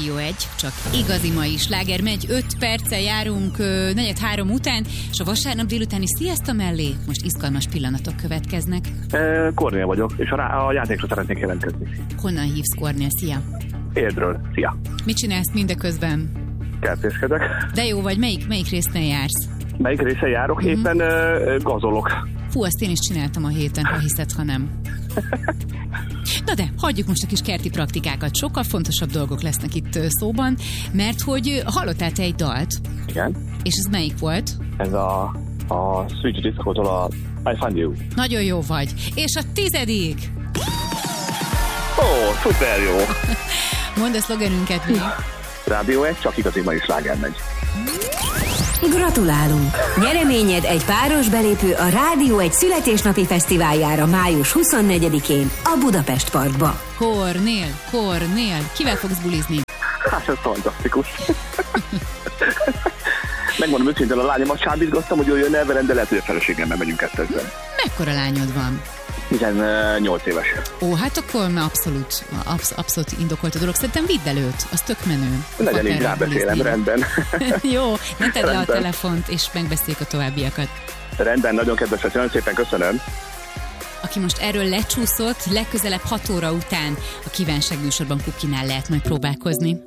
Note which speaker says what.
Speaker 1: Rádió 1, csak igazi mai sláger megy, 5 perccel járunk 4:03 után, és a vasárnap délutáni Sziaszta mellé most izgalmas pillanatok következnek.
Speaker 2: Kornél vagyok, és a játékra szeretnék jelentkezni.
Speaker 1: Honnan hívsz, Kornél? Szia!
Speaker 2: Érdről. Szia!
Speaker 1: Mit csinálsz mindeközben?
Speaker 2: Kertészkedek.
Speaker 1: De jó vagy, melyik résznél jársz?
Speaker 2: Melyik részen járok? Éppen gazolok.
Speaker 1: Fú, azt én is csináltam a héten, ha hiszed, ha nem. Na de, hagyjuk most a kis kerti praktikákat. Sokkal fontosabb dolgok lesznek itt szóban, mert hogy hallottál te egy dalt.
Speaker 2: Igen.
Speaker 1: És ez melyik volt?
Speaker 2: Ez a Switch Disco-tól a I Find You.
Speaker 1: Nagyon jó vagy. És a 10.
Speaker 2: Szuper jó.
Speaker 1: Mondd a szlogenünket még.
Speaker 2: Rádió 1, csak igazi mai sláger megy.
Speaker 3: Gratulálunk! Nyereményed egy páros belépő a Rádió 1 születésnapi fesztiváljára május 24-én a Budapest Parkba.
Speaker 1: Kornél, kivel fogsz bulizni?
Speaker 2: Hát ez fantasztikus. Megmondom őszintén, a lányomat sábizgattam, hogy jöjjön el velem, de lehet, hogy a feleségemmel megyünk kettőzben.
Speaker 1: Mekkora lányod van?
Speaker 2: 18 éves.
Speaker 1: Ó, hát akkor abszolút indokolt a dolog. Szerintem vidd el őt, az tök menő.
Speaker 2: Legyen így, rábeszélem, rendben.
Speaker 1: Jó, ne tedd le a telefont, és megbeszéljük a továbbiakat.
Speaker 2: Rendben, nagyon kedves, nagyon szépen köszönöm.
Speaker 1: Aki most erről lecsúszott, legközelebb 6 óra után a Kívánság műsorban Kukinál lehet majd próbálkozni.